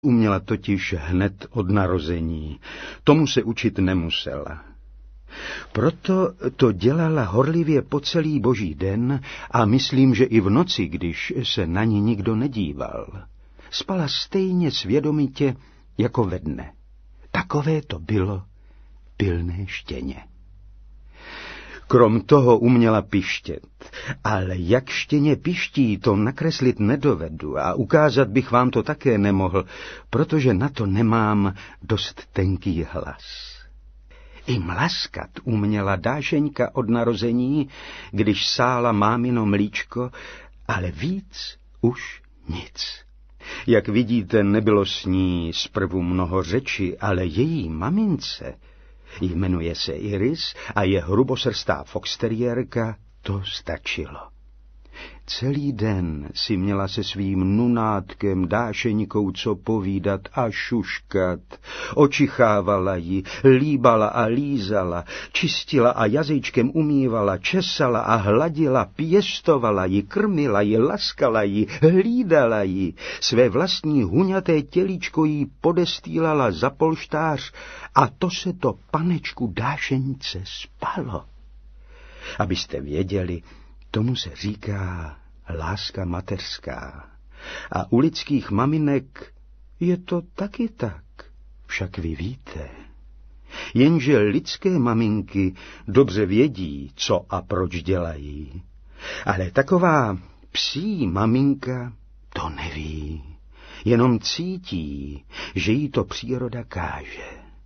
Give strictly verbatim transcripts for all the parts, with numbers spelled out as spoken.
Uměla totiž hned od narození. Tomu se učit nemusela. Proto to dělala horlivě po celý boží den a myslím, že i v noci, když se na ní nikdo nedíval. Spala stejně svědomitě jako ve dne. Takové to bylo pilné štěně. Krom toho uměla pištět, ale jak štěně piští, to nakreslit nedovedu a ukázat bych vám to také nemohl, protože na to nemám dost tenký hlas. I mlaskat uměla Dášeňka od narození, když sála mámino mlíčko, ale víc už nic. Jak vidíte, nebylo s ní zprvu mnoho řeči, ale její mamince, jmenuje se Iris a je hrubosrstá foxteriérka, to stačilo. Celý den si měla se svým nunátkem Dášeňkou co povídat a šuškat. Očichávala ji, líbala a lízala, čistila a jazyčkem umývala, česala a hladila, pěstovala ji, krmila ji, laskala ji, hlídala ji. Své vlastní huňaté tělíčko jí podestýlala za polštář a to se to panečku Dášeňce spalo. Abyste věděli, tomu se říká láska mateřská. A u lidských maminek je to taky tak, však vy víte. Jenže lidské maminky dobře vědí, co a proč dělají. Ale taková psí maminka to neví. Jenom cítí, že jí to příroda káže.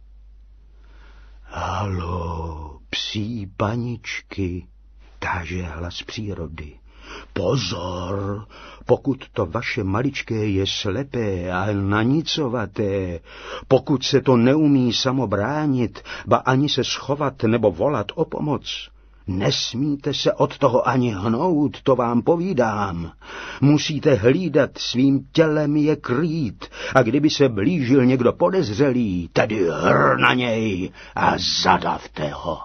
Halo, psí paničky, káže hlas přírody. Pozor, pokud to vaše maličké je slepé a nanicovaté, pokud se to neumí samo bránit, ba ani se schovat nebo volat o pomoc, nesmíte se od toho ani hnout, to vám povídám. Musíte hlídat, svým tělem je krýt, a kdyby se blížil někdo podezřelý, tedy hr na něj a zadavte ho.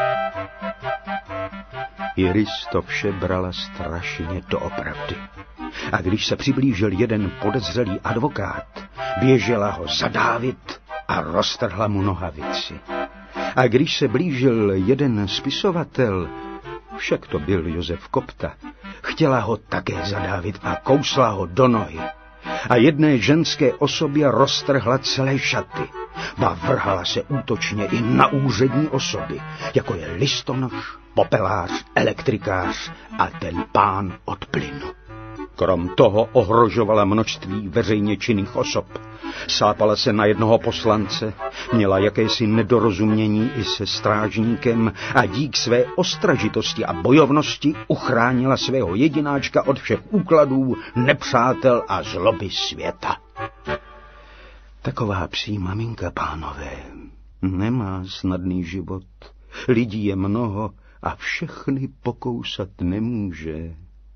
Iris to vše brala strašně doopravdy. A když se přiblížil jeden podezřelý advokát, běžela ho zadávit a roztrhla mu nohavici. A když se blížil jeden spisovatel, však to byl Josef Kopta, chtěla ho také zadávit a kousla ho do nohy. A jedné ženské osobě roztrhla celé šaty. Ba vrhala se útočně i na úřední osoby, jako je listonoš, popelář, elektrikář a ten pán od plynu. Krom toho ohrožovala množství veřejně činných osob. Sápala se na jednoho poslance, měla jakési nedorozumění i se strážníkem a dík své ostražitosti a bojovnosti uchránila svého jedináčka od všech úkladů, nepřátel a zloby světa. Taková psí maminka, pánové, nemá snadný život. Lidí je mnoho a všechny pokousat nemůže.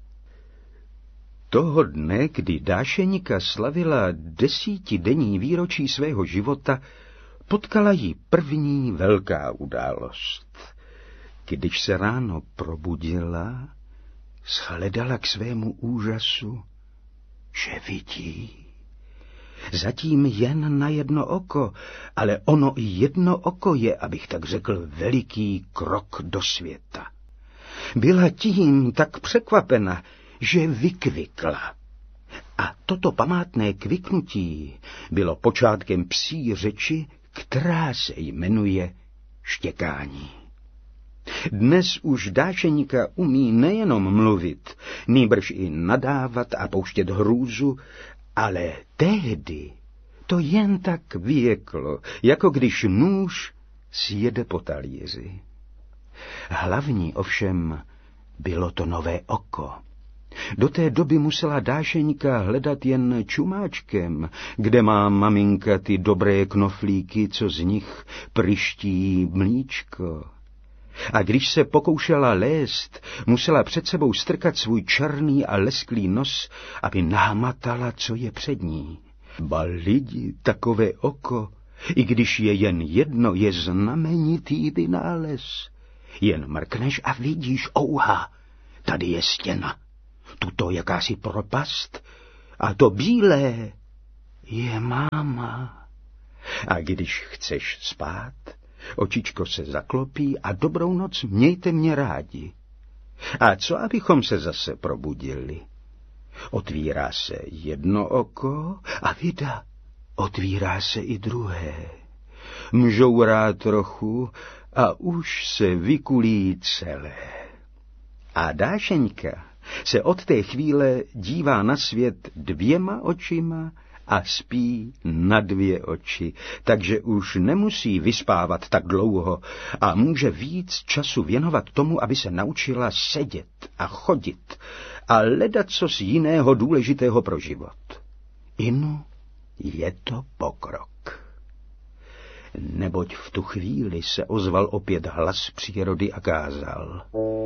Toho dne, kdy Dášeňka slavila desítidenní výročí svého života, potkala ji první velká událost. Když se ráno probudila, shledala k svému úžasu, že vidí. Zatím jen na jedno oko, ale ono i jedno oko je, abych tak řekl, veliký krok do světa. Byla tím tak překvapena, že vykvikla. A toto památné kviknutí bylo počátkem psí řeči, která se jmenuje štěkání. Dnes už Dášeňka umí nejenom mluvit, nýbrž i nadávat a pouštět hrůzu, ale tehdy to jen tak vyjeklo, jako když nůž sjede po talíři. Hlavní ovšem bylo to nové oko. Do té doby musela Dášeňka hledat jen čumáčkem, kde má maminka ty dobré knoflíky, co z nich pryští mlíčko. A když se pokoušela lézt, musela před sebou strkat svůj černý a lesklý nos, aby nahmatala, co je před ní. Ba lidi, takové oko, i když je jen jedno, je znamenitý vynález. Jen mrkneš a vidíš, ouha, tady je stěna, tuto jakási propast, a to bílé je máma. A když chceš spát, očičko se zaklopí a dobrou noc, mějte mě rádi. A co, abychom se zase probudili? Otvírá se jedno oko a vida, otvírá se i druhé. Mžourá trochu a už se vykulí celé. A Dášeňka se od té chvíle dívá na svět dvěma očima a spí na dvě oči, takže už nemusí vyspávat tak dlouho a může víc času věnovat tomu, aby se naučila sedět a chodit a ledacos jiného důležitého pro život. Inu, je to pokrok. Neboť v tu chvíli se ozval opět hlas přírody a kázal: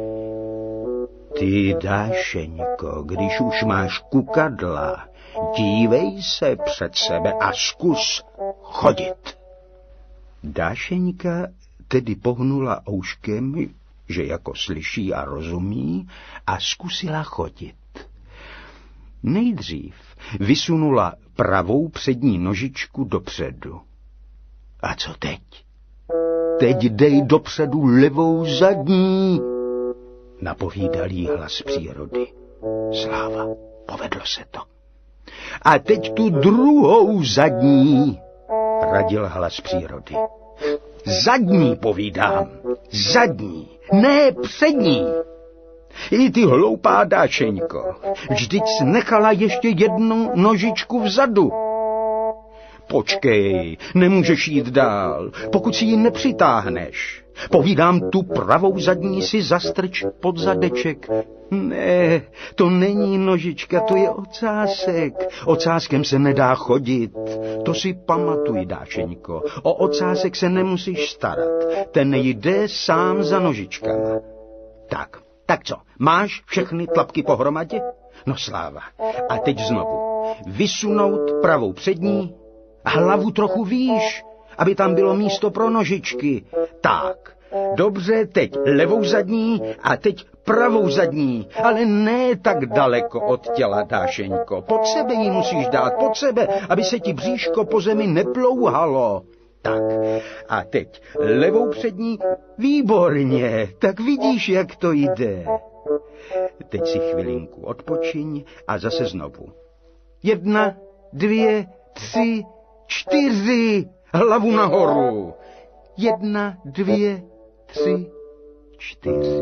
Ty, Dášeňko, když už máš kukadla, dívej se před sebe a zkus chodit. Dášeňka tedy pohnula ouškem, že jako slyší a rozumí, a zkusila chodit. Nejdřív vysunula pravou přední nožičku dopředu. A co teď? Teď dej dopředu levou zadní, napovídal jí hlas přírody. Sláva, povedlo se to. A teď tu druhou zadní, radil hlas přírody. Zadní, povídám, zadní, ne přední. I ty hloupá Dášeňko, vždyť jsi nechala ještě jednu nožičku vzadu. Počkej, nemůžeš jít dál, pokud si ji nepřitáhneš. Povídám, tu pravou zadní si zastrč pod zadeček. Ne, to není nožička, to je ocásek. Ocáskem se nedá chodit. To si pamatuj, Dášeňko. O ocásek se nemusíš starat. Ten jde sám za nožičkama. Tak, tak co, máš všechny tlapky pohromadě? No sláva. A teď znovu. Vysunout pravou přední, hlavu trochu výš, aby tam bylo místo pro nožičky. Tak, dobře, teď levou zadní a teď pravou zadní, ale ne tak daleko od těla, Dášeňko. Pod sebe ji musíš dát, pod sebe, aby se ti bříško po zemi neplouhalo. Tak, a teď levou přední, výborně, tak vidíš, jak to jde. Teď si chvilinku odpočiň a zase znovu. Jedna, dvě, tři, čtyři, hlavu nahoru. Jedna, dvě, tři, čtyři.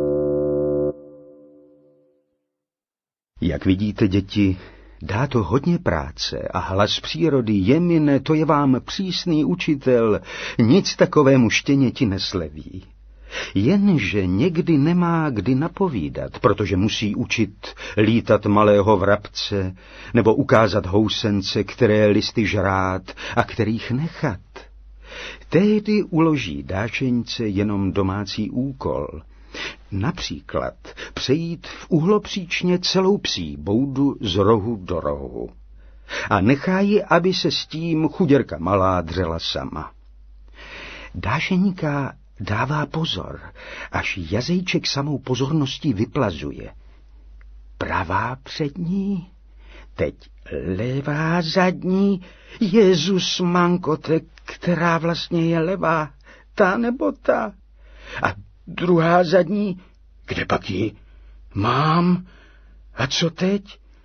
Jak vidíte, děti, dá to hodně práce a hlas přírody, Jemine, to je vám přísný učitel, nic takovému štěněti nesleví. Jenže někdy nemá kdy napovídat, protože musí učit lítat malého vrabce nebo ukázat housence, které listy žrát a kterých nechat. Tehdy uloží Dášeňce jenom domácí úkol, například přejít v uhlopříčně celou psí boudu z rohu do rohu. A nechá ji, aby se s tím chuděrka malá dřela sama. Dášeňka dává pozor, až jazyček samou pozorností vyplazuje. Pravá přední, teď levá zadní, Jezus mankote, která vlastně je levá, ta nebo ta. A druhá zadní, kde pak ji mám? A co teď?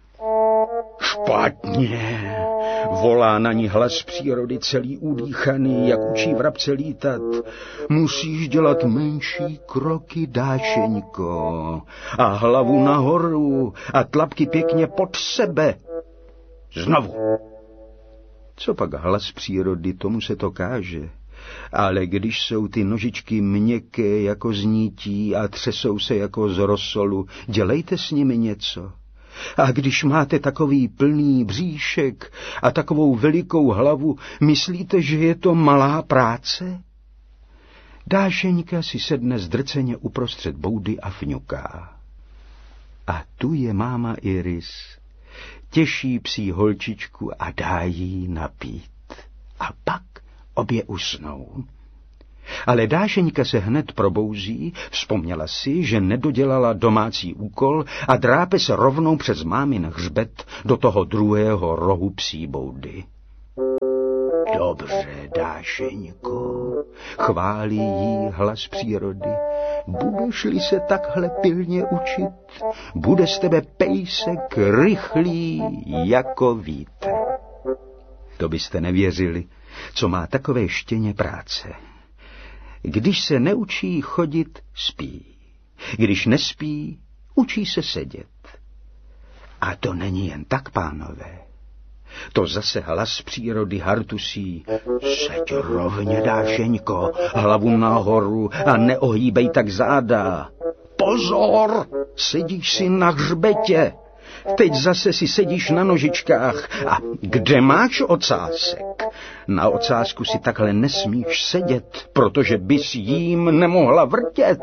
Špatně, volá na ní hlas přírody celý udýchaný, jak učí vrabce lítat. Musíš dělat menší kroky, Dášeňko, a hlavu nahoru a tlapky pěkně pod sebe. Znovu. Co pak hlas přírody, tomu se to káže. Ale když jsou ty nožičky měkké jako z nítí a třesou se jako z rosolu, dělejte s nimi něco. A když máte takový plný bříšek a takovou velikou hlavu, myslíte, že je to malá práce? Dášeňka si sedne zdrceně uprostřed boudy a fňuká. A tu je máma Iris, těší psí holčičku a dá jí napít. A pak obě usnou. Ale Dášeňka se hned probouzí, vzpomněla si, že nedodělala domácí úkol a drápe se rovnou přes mámin hřbet do toho druhého rohu psí boudy. Dobře, Dášeňko, chválí jí hlas přírody. Budeš-li se takhle pilně učit, bude z tebe pejsek rychlý jako vítr. To byste nevěřili, co má takové štěně práce. Když se neučí chodit, spí. Když nespí, učí se sedět. A to není jen tak, pánové. To zase hlas přírody hartusí. Seď rovně, Dášeňko, hlavu nahoru a neohýbej tak záda. Pozor, sedíš si na hřbetě. Teď zase si sedíš na nožičkách. A kde máš ocásek? Na ocásku si takhle nesmíš sedět, protože bys jím nemohla vrtět.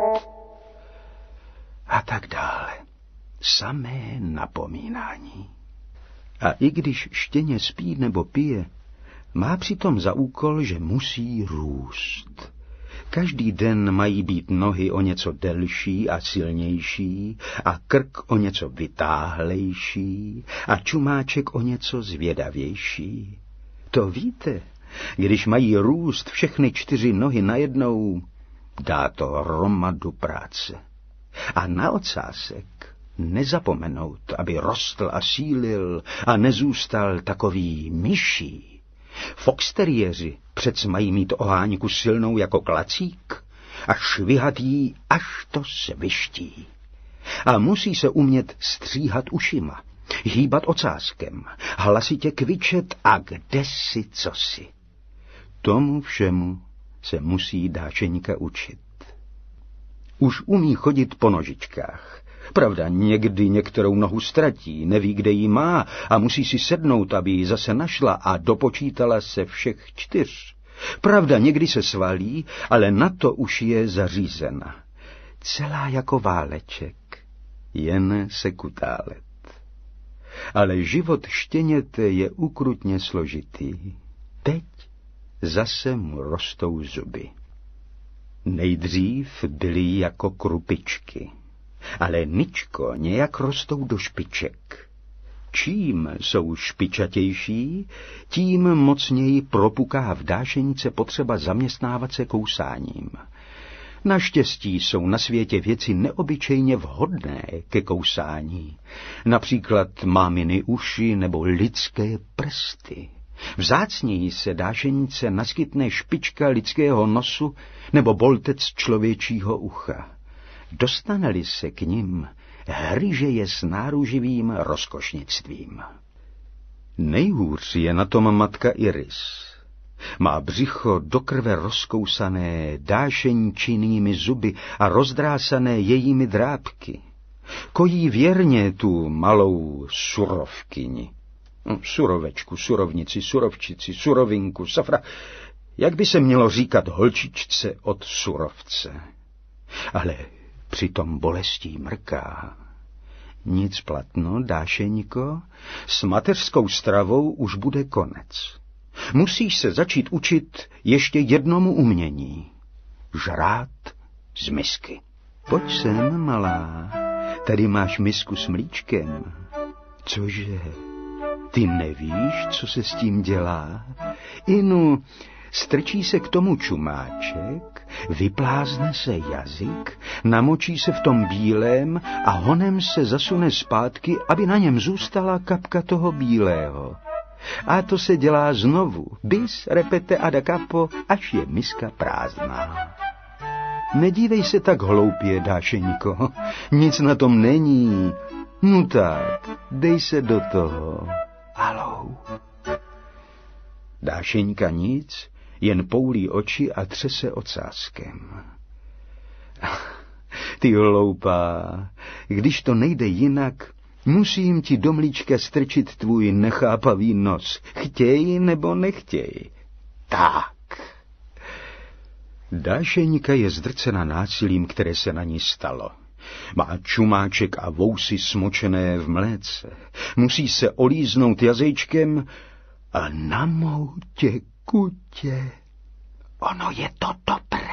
A tak dále. Samé napomínání. A i když štěně spí nebo pije, má přitom za úkol, že musí růst. Každý den mají být nohy o něco delší a silnější a krk o něco vytáhlejší a čumáček o něco zvědavější. To víte, když mají růst všechny čtyři nohy najednou, dá to hromadu práce. A na ocásek nezapomenout, aby rostl a sílil a nezůstal takový myší. Foxteriéři přece mají mít oháňku silnou jako klacík a švihat jí, až to sviští. A musí se umět stříhat ušima, hýbat ocáskem, hlasitě kvičet a kdesi cosi. Tomu všemu se musí Dášeňka učit. Už umí chodit po nožičkách. Pravda, někdy některou nohu ztratí, neví, kde ji má a musí si sednout, aby ji zase našla a dopočítala se všech čtyř. Pravda, někdy se svalí, ale na to už je zařízena. Celá jako váleček, jen se kutálet. Ale život štěněte je ukrutně složitý. Teď zase mu rostou zuby. Nejdřív byly jako krupičky, ale ničko nějak rostou do špiček. Čím jsou špičatější, tím mocněji propuká v Dášeňce potřeba zaměstnávat se kousáním. Naštěstí jsou na světě věci neobyčejně vhodné ke kousání, například máminy uši nebo lidské prsty. Vzácněji se Dášeňce naskytne špička lidského nosu nebo boltec člověčího ucha. Dostane-li se k nim, hryže je s náruživým rozkošnictvím. Nejhůř je na tom matka Iris. Má břicho do krve rozkousané Dášeňčinými zuby a rozdrásané jejími drápky. Kojí věrně tu malou surovkyni. Surovečku, surovnici, surovčici, surovinku, safra, jak by se mělo říkat holčičce od surovce. Ale přitom bolestí mrká. Nic platno, Dášeňko, s mateřskou stravou už bude konec. Musíš se začít učit ještě jednomu umění. Žrát z misky. Pojď sem, malá, tady máš misku s mlíčkem. Cože? Ty nevíš, co se s tím dělá? Inu, strčí se k tomu čumáček, vyplázne se jazyk, namočí se v tom bílém a honem se zasune zpátky, aby na něm zůstala kapka toho bílého. A to se dělá znovu, bis, repete a da capo, až je miska prázdná. Nedívej se tak hloupě, Dášeňko, nic na tom není. No tak, dej se do toho. Halou. Dášeňka nic, jen poulí oči a třese ocáskem. Ty hloupá, když to nejde jinak, musím ti do mlíčka strčit tvůj nechápavý nos. Chtěj nebo nechtěj. Tak. Dášeňka je zdrcena násilím, které se na ní stalo. Má čumáček a vousy smočené v mléce. Musí se olíznout jazyčkem a na mou těkutě. Ono je to dobré.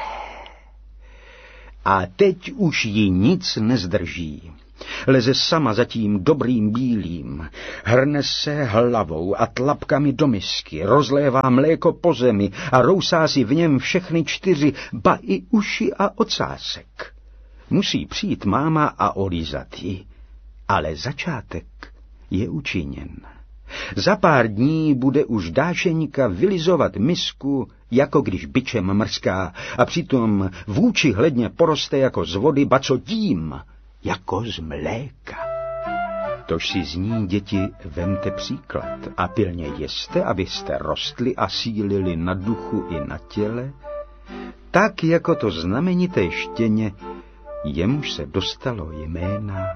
A teď už ji nic nezdrží. Leze sama za tím dobrým bílým, hrne se hlavou a tlapkami do misky, rozlévá mléko po zemi a rousá si v něm všechny čtyři, ba i uši a ocásek. Musí přijít máma a olízat ji, ale začátek je učiněn. Za pár dní bude už Dášeňka vylizovat misku, jako když bičem mrská, a přitom vůči hledně poroste jako z vody, ba co tím, jako z mléka. Tož si z ní, děti, vemte příklad a pilně jeste, abyste rostli a sílili na duchu i na těle, tak jako to znamenité štěně, jemuž se dostalo jména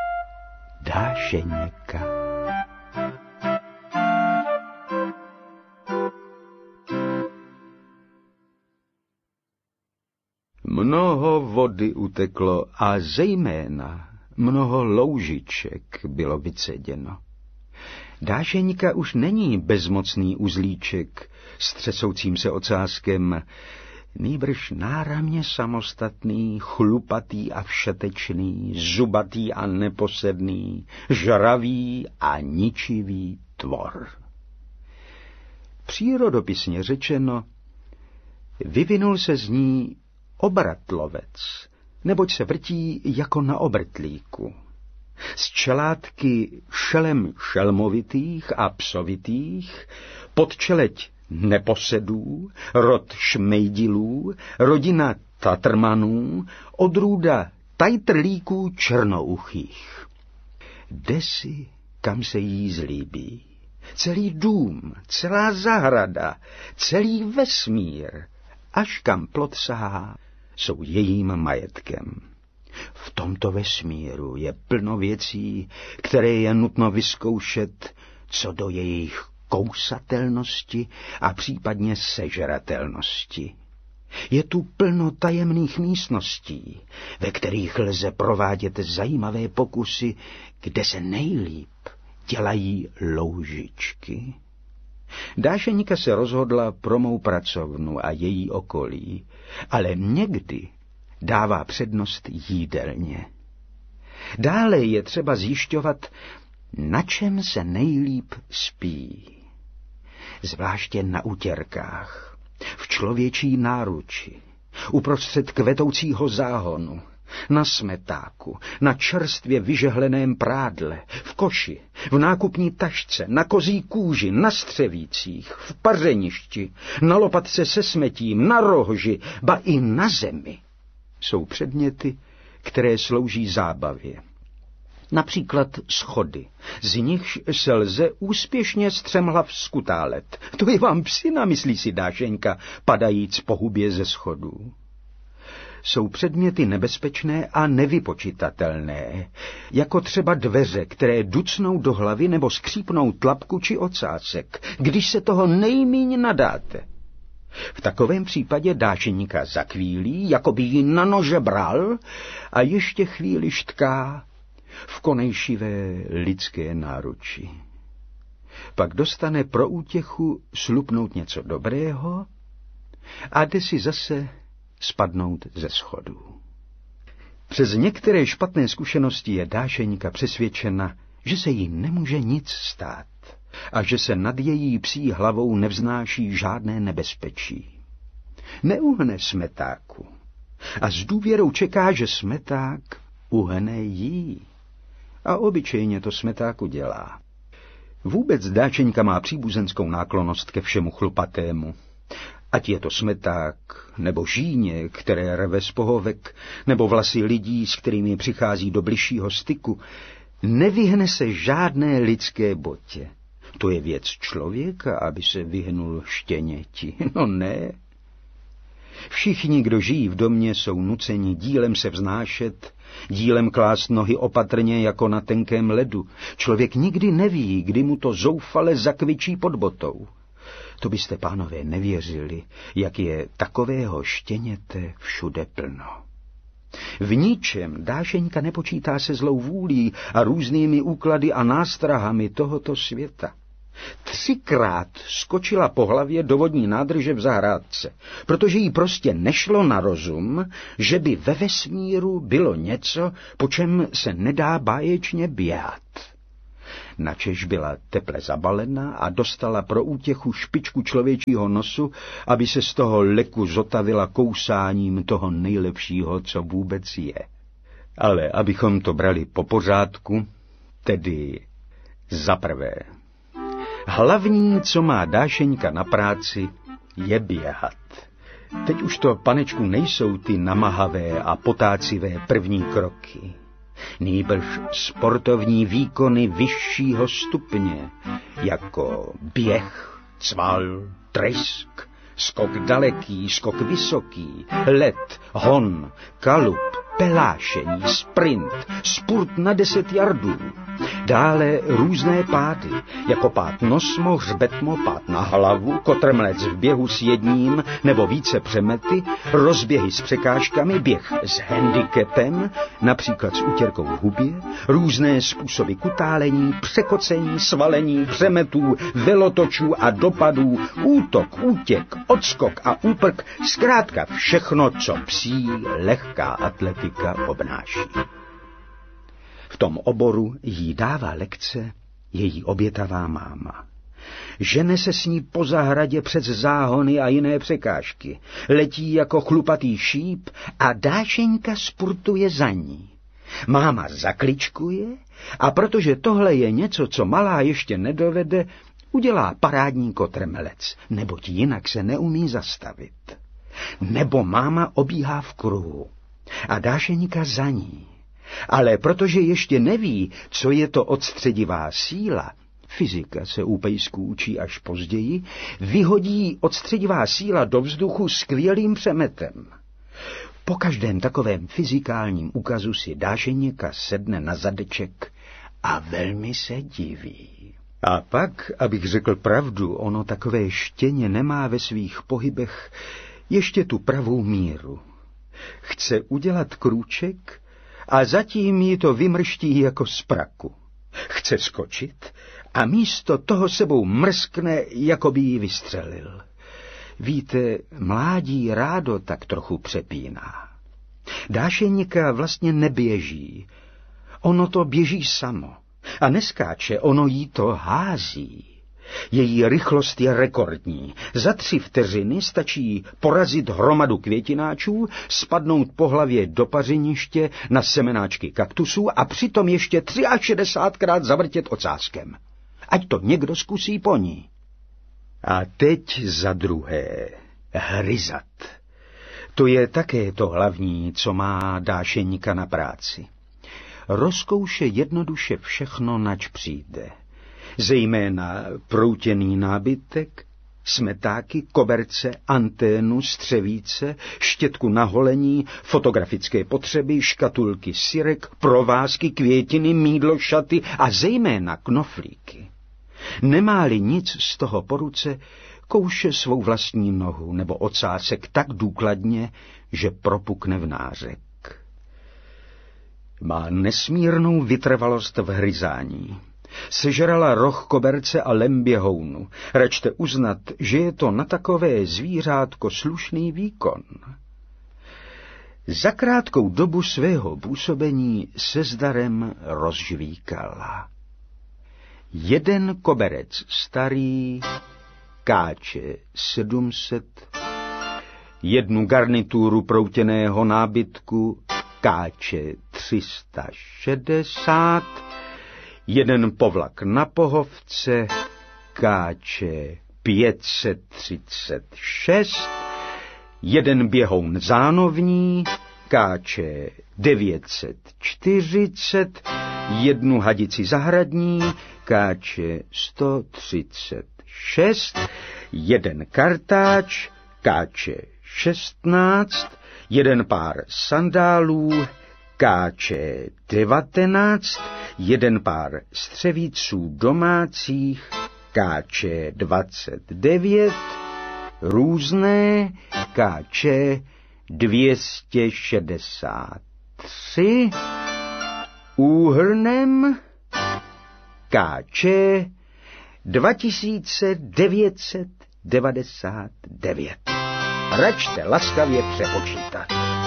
Dášeňka. Mnoho vody uteklo a zejména mnoho loužiček bylo vyceděno. Dášeňka už není bezmocný uzlíček s třesoucím se ocáskem, nýbrž náramně samostatný, chlupatý a všetečný, zubatý a neposedný, žravý a ničivý tvor. Přírodopisně řečeno, vyvinul se z ní obratlovec, neboť se vrtí jako na obrtlíku. Z čelátky šelem šelmovitých a psovitých, podčeleť neposedů, rod šmejdilů, rodina tatrmanů, odrůda tajtrlíků černouchých. Jde si, kam se jí zlíbí. Celý dům, celá zahrada, celý vesmír, až kam plot sahá, jsou jejím majetkem. V tomto vesmíru je plno věcí, které je nutno vyzkoušet co do jejich kousatelnosti a případně sežratelnosti. Je tu plno tajemných místností, ve kterých lze provádět zajímavé pokusy, kde se nejlíp dělají loužičky. Dášeňka se rozhodla pro mou pracovnu a její okolí, ale někdy dává přednost jídelně. Dále je třeba zjišťovat, na čem se nejlíp spí. Zvláště na utěrkách, v člověčí náruči, uprostřed kvetoucího záhonu, na smetáku, na čerstvě vyžehleném prádle, v koši, v nákupní tašce, na kozí kůži, na střevících, v pařeništi, na lopatce se smetím, na rohoži, ba i na zemi. Jsou předměty, které slouží zábavě. Například schody, z nichž se lze úspěšně střemhlav skutálet. To je vám psina, myslí si Dášeňka, padajíc po hubě ze schodů. Jsou předměty nebezpečné a nevypočitatelné, jako třeba dveře, které ducnou do hlavy nebo skřípnou tlapku či ocásek, když se toho nejmíň nadáte. V takovém případě Dášeňka zakvílí, jako by ji na nože bral, a ještě chvíli štká v konejšivé lidské náruči. Pak dostane pro útěchu slupnout něco dobrého a jde si zase spadnout ze schodů. Přes některé špatné zkušenosti je Dášeňka přesvědčena, že se jí nemůže nic stát a že se nad její psí hlavou nevznáší žádné nebezpečí. Neuhne smetáku a s důvěrou čeká, že smeták uhne jí. A obyčejně to smetáku dělá. Vůbec Dášeňka má příbuzenskou náklonnost ke všemu chlupatému. Ať je to smeták, nebo žíně, které rve z pohovek, nebo vlasy lidí, s kterými přichází do bližšího styku, nevyhne se žádné lidské botě. To je věc člověka, aby se vyhnul štěněti. No ne. Všichni, kdo žijí v domě, jsou nuceni dílem se vznášet, dílem klást nohy opatrně jako na tenkém ledu. Člověk nikdy neví, kdy mu to zoufale zakvičí pod botou. To byste, pánové, nevěřili, jak je takového štěněte všude plno. V ničem Dášeňka nepočítá se zlou vůlí a různými úklady a nástrahami tohoto světa. Třikrát skočila po hlavě do vodní nádrže v zahrádce, protože jí prostě nešlo na rozum, že by ve vesmíru bylo něco, po čem se nedá báječně běhat. Načež byla teple zabalena a dostala pro útěchu špičku člověčího nosu, aby se z toho leku zotavila kousáním toho nejlepšího, co vůbec je. Ale abychom to brali po pořádku, tedy za prvé. Hlavní, co má Dášeňka na práci, je běhat. Teď už to, panečku, nejsou ty namahavé a potácivé první kroky. Nýbrž sportovní výkony vyššího stupně, jako běh, cval, trysk, skok daleký, skok vysoký, let, hon, kalup, pelášení, sprint, spurt na deset jardů. Dále různé pády, jako pád nosmo, hřbetmo, pád na hlavu, kotrmelec v běhu s jedním nebo více přemety, rozběhy s překážkami, běh s handicapem, například s utěrkou v hubě, různé způsoby kutálení, překocení, svalení, přemetů, velotočů a dopadů, útok, útěk, odskok a úprk, zkrátka všechno, co psí lehká atletika obnáší. V tom oboru jí dává lekce její obětavá máma. Žene se s ní po zahradě přes záhony a jiné překážky. Letí jako chlupatý šíp a Dášeňka spurtuje za ní. Máma zakličkuje a protože tohle je něco, co malá ještě nedovede, udělá parádní kotrmelec, neboť jinak se neumí zastavit. Nebo máma obíhá v kruhu a Dášeňka za ní. Ale protože ještě neví, co je to odstředivá síla, fyzika se u pejsků učí až později, vyhodí odstředivá síla do vzduchu skvělým přemetem. Po každém takovém fyzikálním úkazu si Dášeňka sedne na zadeček a velmi se diví. A pak, abych řekl pravdu, ono takové štěně nemá ve svých pohybech ještě tu pravou míru. Chce udělat krůček a zatím jí to vymrští jako z praku. Chce skočit a místo toho sebou mrskne, jako by jí vystřelil. Víte, mládí rádo tak trochu přepíná. Dášeňka vlastně neběží. Ono to běží samo. A neskáče, ono jí to hází. Její rychlost je rekordní. Za tři vteřiny stačí porazit hromadu květináčů, spadnout po hlavě do pařiniště na semenáčky kaktusů a přitom ještě šedesátkrát zavrtět ocáskem. Ať to někdo zkusí po ní. A teď za druhé. Hryzat. To je také to hlavní, co má Dášeňka na práci. Rozkouše jednoduše všechno, nač přijde. Zejména proutěný nábytek, smetáky, koberce, anténu, střevíce, štětku na holení, fotografické potřeby, škatulky syrek, provázky, květiny, mýdlo, šaty a zejména knoflíky. Nemá-li nic z toho po ruce, kouše svou vlastní nohu nebo ocásek tak důkladně, že propukne v nářek. Má nesmírnou vytrvalost v hryzání. Sežrala roh koberce a lem běhounu. Račte uznat, že je to na takové zvířátko slušný výkon. Za krátkou dobu svého působení se zdarem rozžvíkala. Jeden koberec starý káče sedm set, jednu garnituru proutěného nábytku káče tři sta šedesát, jeden povlak na pohovce káče pět set třicet šest, jeden běhoun zánovní káče devět set čtyřicet, jednu hadici zahradní káče sto třicet šest, jeden kartáč káče šestnáct, jeden pár sandálů káče devatenáct, jeden pár střevíců domácích káče dvacet devět, různé káče dvě stě šedesát tři, úhrnem káče dva tisíce devět set devadesát devět. Račte laskavě přepočítat.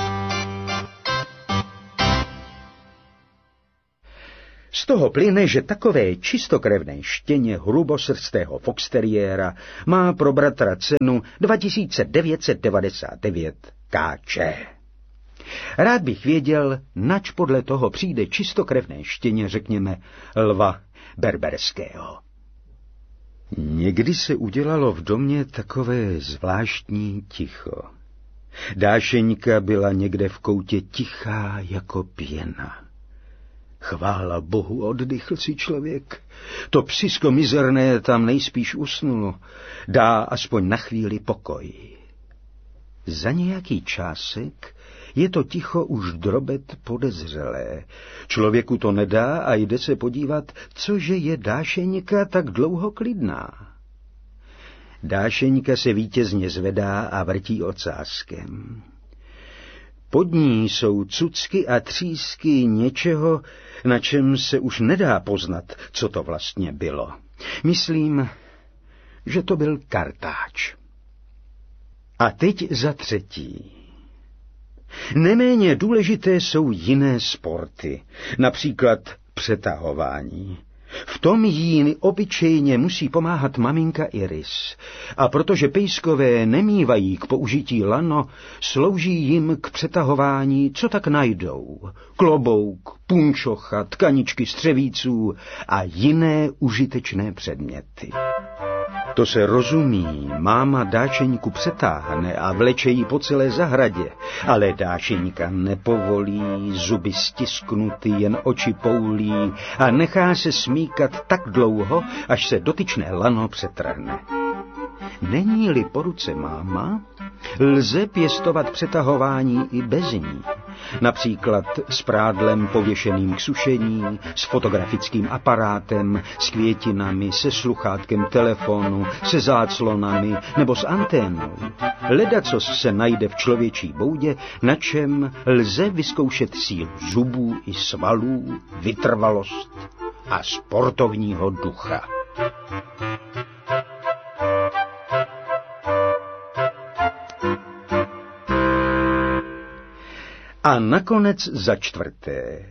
Z toho plyne, že takové čistokrevné štěně hrubosrstého foxteriéra má pro bratra cenu dva tisíce devět set devadesát devět káče. Rád bych věděl, nač podle toho přijde čistokrevné štěně, řekněme, lva berberského. Někdy se udělalo v domě takové zvláštní ticho. Dášeňka byla někde v koutě tichá jako pěna. Chvála Bohu, oddychl si člověk. To psisko mizerné tam nejspíš usnulo. Dá aspoň na chvíli pokoj. Za nějaký čásek je to ticho už drobet podezřelé. Člověku to nedá a jde se podívat, cože je Dášeňka tak dlouho klidná. Dášeňka se vítězně zvedá a vrtí ocáskem. Pod ní jsou cucky a třísky něčeho, na čem se už nedá poznat, co to vlastně bylo. Myslím, že to byl kartáč. A teď za třetí. Neméně důležité jsou jiné sporty, například přetahování. V tom jí obyčejně musí pomáhat maminka Iris. A protože pejskové nemívají k použití lano, slouží jim k přetahování, co tak najdou. Klobouk, punčocha, tkaničky střevíců a jiné užitečné předměty. To se rozumí, máma Dášeňku přetáhne a vleče jí po celé zahradě, ale Dášeňka nepovolí, zuby stisknuty, jen oči poulí a nechá se smíkat tak dlouho, až se dotyčné lano přetrhne. Není-li po ruce máma, lze pěstovat přetahování i bez ní. Například s prádlem pověšeným k sušení, s fotografickým aparátem, s květinami, se sluchátkem telefonu, se záclonami nebo s anténou. Ledacos se najde v člověčí boudě, na čem lze vyzkoušet sílu zubů i svalů, vytrvalost a sportovního ducha. A nakonec za čtvrté,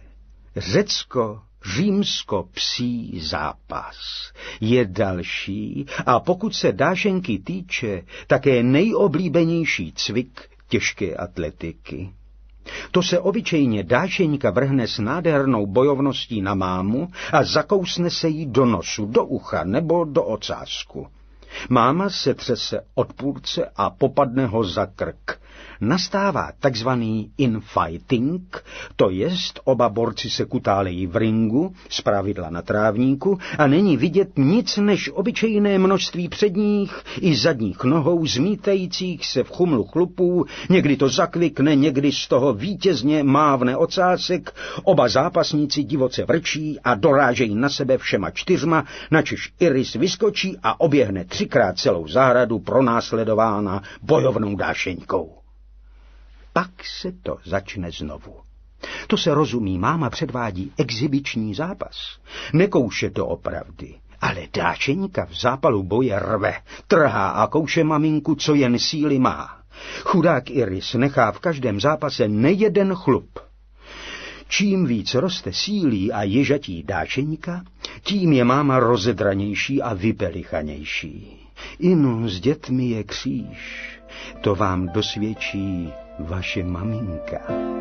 řecko-římsko-psí zápas je další a pokud se Dášenky týče, také nejoblíbenější cvik těžké atletiky. To se obyčejně Dášeňka vrhne s nádhernou bojovností na mámu a zakousne se jí do nosu, do ucha nebo do ocásku. Máma se třese od půlce a popadne ho za krk. Nastává takzvaný infighting, to jest oba borci se kutálejí v ringu, zpravidla na trávníku, a není vidět nic než obyčejné množství předních i zadních nohou zmítajících se v chumlu chlupů, někdy to zakvikne, někdy z toho vítězně mávne ocásek, oba zápasníci divoce vrčí a dorážejí na sebe všema čtyřma, načež Iris vyskočí a oběhne třikrát celou zahradu pronásledována bojovnou Dášeňkou. Pak se to začne znovu. To se rozumí, máma předvádí exibiční zápas. Nekouše to opravdy, ale Dášeňka v zápalu boje rve, trhá a kouše maminku, co jen síly má. Chudák Iris nechá v každém zápase nejeden chlup. Čím víc roste sílí a ježatí Dášeňka, tím je máma rozedranější a vypelichanější. Inu, s dětmi je kříž, to vám dosvědčí vaše maminka.